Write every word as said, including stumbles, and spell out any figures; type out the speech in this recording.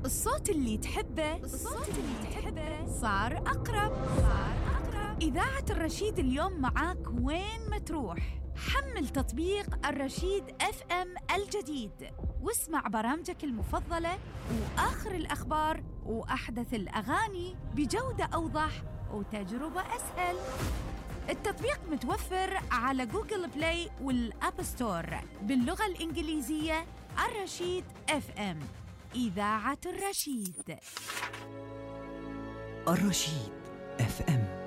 الصوت اللي تحبه الصوت اللي تحبه صار أقرب صار أقرب. إذاعة الرشيد اليوم معاك وين ما تروح. حمل تطبيق الرشيد اف ام الجديد واسمع برامجك المفضلة وآخر الأخبار وأحدث الأغاني بجودة أوضح وتجربة أسهل. التطبيق متوفر على جوجل بلاي والأب ستور باللغة الإنجليزية. الرشيد اف ام، إذاعة الرشيد. الرشيد اف ام.